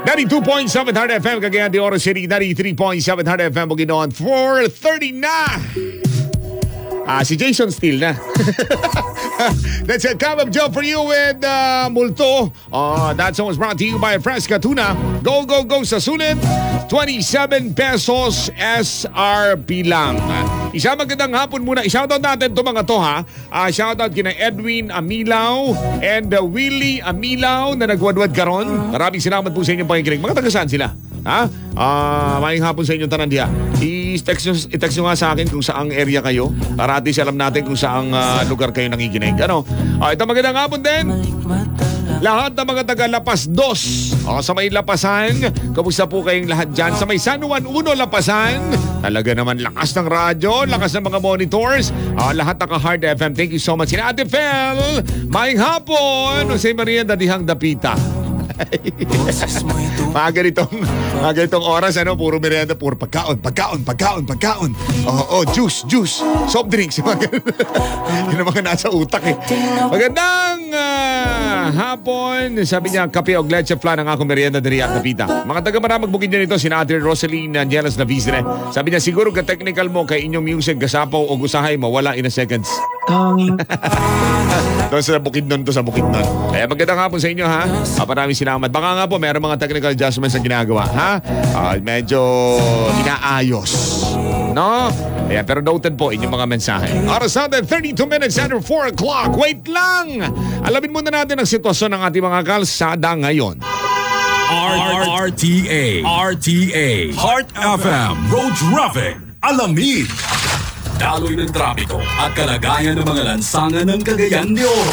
92.7 Hard FM, Cagayan de Oro City, 93.7 Hard FM, Bukidnon, 4:30 na. Si Jason Steele na. That's a cup of Joe for you with Multo. That song was brought to you by Fresca Tuna. Go, go, go sa sulit. 27 pesos SRP lang. Isang magandang hapon muna. I-shoutout natin itong mga to ha. Shoutout kina Edwin Amilaw and Willie Amilaw na nagwadwad karon. Maraming salamat po sa inyong pakikinig. Mga taga saan sila? Maying hapon sa inyong tanan diya. I-text nyo nga sa akin kung saang area kayo para at least alam natin kung saang lugar kayo nangikinig. Ito magandang hapon din. Lahat ng mga taga Lapas 2 sa may Lapasan, kamusta po kayong lahat dyan? Sa may San Juan 1 Lapasan, talaga naman lakas ng radyo, lakas ng mga monitors, lahat naka-Hard FM. Thank you so much. Sina Ate Fel, maying hapon. Jose Maria Dadihang Dapita. Mga ganitong oras, puro merienda, puro pagkaon. Juice, soft drinks. Yun ang mga nasa utak eh. Magandang hapon. Sabi niya, kape o leche flan ang akong merienda dari at Napita. Mga taga maramag bukid niya nito, sina Ate Rosaline Angeles Navisre. Sabi niya, siguro ka-technical mo kay inyong music, gasapaw o gusahay, mawala in a seconds. Doon sa Bukidnon Kaya magandang hapon sa inyo ha. Maraming salamat. Baka nga po meron mga technical adjustments na ginagawa ha. Medyo inaayos. No? Ayan, pero noted po inyong mga mensahe. Oras natin, 32 minutes after 4 o'clock. Wait lang! Alamin muna natin ang sitwasyon ng ating mga kalsada ngayon. RTA Heart FM Road Traffic Alamid. Daloy ng trapiko at kalagayan ng mga lansangan ng Cagayan de Oro.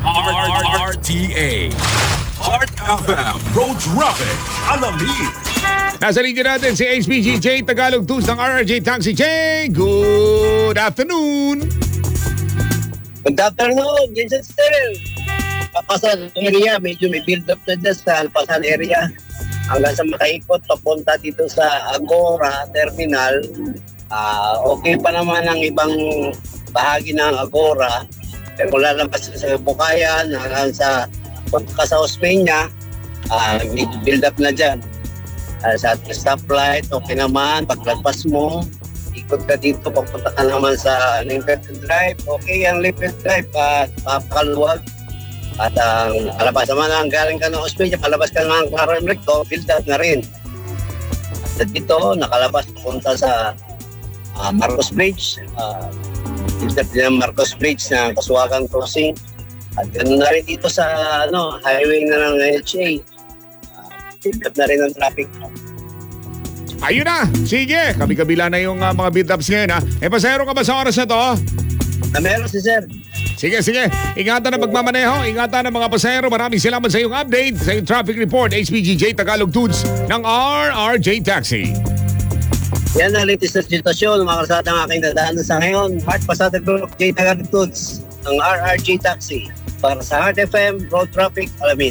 RTA Heart FM Road Traffic Alamid. Nasa linya natin si HPG Tagalog Tools ng RRJ Taxi. Jay, good afternoon. Good afternoon, Jason Steele. Papasan area, medyo may build up na dyan sa Alpasan area. Hanggang sa makaikot, papunta dito sa Agora Terminal. Okay pa naman ang ibang bahagi ng Agora. Pero kung lalabas sa Bukayan, hanggang sa Osmeña, build up na dyan. Sa stoplight, okay naman. Paglagpas mo, ikot ka dito, papunta ka naman sa Limited Drive. Okay ang Limited Drive, papakaluwag. At ang palabas naman, ang galing ka ng Osmeña, palabas ka ng Claro Recto, build up na rin. At dito, nakalabas papunta sa Marcos Bridge. Build up din ang Marcos Bridge na Kasuwagan Crossing. At ganoon na rin dito sa highway na ng NHA. Build up na rin ang traffic. Ayun na! Sige! Kabi-kabila na yung mga build-ups ngayon ha. Pasahero ka ba sa oras na to? Meron si sir. Sige. Ingatan na pagmamaneho. Ingatan na mga pasahero. Maraming salamat sa iyong update. Sa iyong traffic report. HPG Tagalog Tools ng RRJ Taxi. Yan ang latest na sitwasyon. Mga kalsada ng aking dadaanan sa ngayon. Heart Pasada Group J Tagalog Tools ng RRJ Taxi. Para sa Heart FM Road Traffic Alamin.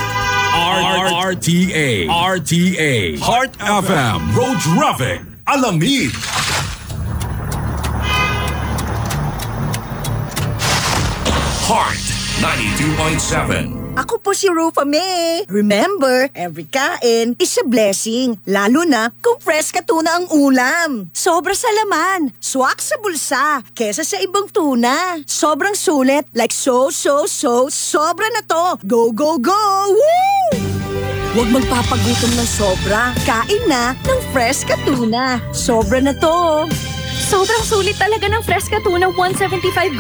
RTA Heart FM Road Traffic Alamid. Heart 92.7. Ako po si Rufa May. Remember, every kain is a blessing. Lalo na kung Fresca tuna ang ulam. Sobra sa laman, swak sa bulsa, kesa sa ibang tuna. Sobrang sulit, like sobra na to. Go, go, go! Woo! Huwag magpapagutom ng sobra. Kain na ng Fresca tuna. Sobra na to. Sobrang sulit talaga ng Fresca tuna 175